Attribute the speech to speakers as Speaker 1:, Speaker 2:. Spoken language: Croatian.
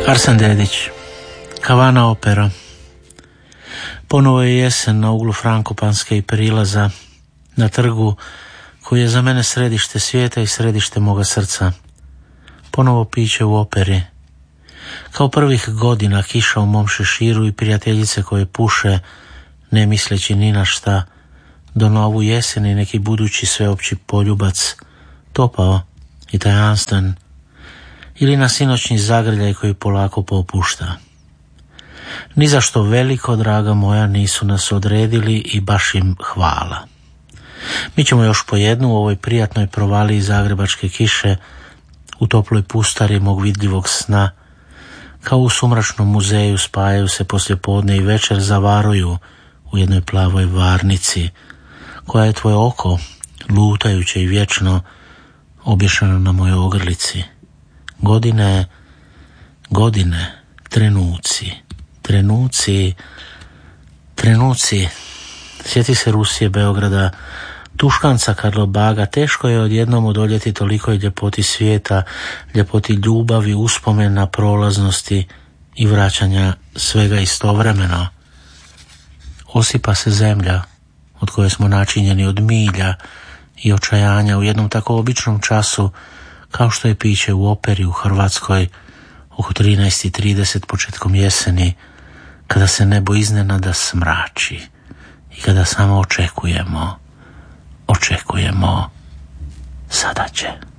Speaker 1: Arsen Dedić, Kavana opera. Ponovo je jesen na uglu Frankopanske i Prilaza, na trgu koji je za mene središte svijeta i središte moga srca. Ponovo piće u operi. Kao prvih godina kiša u mom šeširu i prijateljice koje puše, ne misleći ni na šta, do na ovu jesen i neki budući sveopći poljubac, topao i tajanstven, ili na sinoćni zagrljaj koji polako popušta. Ni za što veliko, draga moja, nisu nas odredili i baš im hvala. Mi ćemo još po jednu u ovoj prijatnoj provaliji zagrebačke kiše, u toploj pustari mog vidljivog sna, kao u sumračnom muzeju spajaju se poslijepodne i večer, zavaruju u jednoj plavoj varnici, koja je tvoje oko, lutajuće i vječno, obješeno na mojoj ogrlici. Godine, trenuci. Sjeti se Rusije, Beograda, Tuškanca, Karlobaga. Teško je odjednom odoljeti tolikoj ljepoti svijeta, ljepoti ljubavi, uspomena, prolaznosti i vraćanja svega istovremeno. Osipa se zemlja od koje smo načinjeni od milja i očajanja u jednom tako običnom času kao što je piće u operi u Hrvatskoj oko 13:30 početkom jeseni, kada se nebo iznenada smrači i kada samo očekujemo, sada će.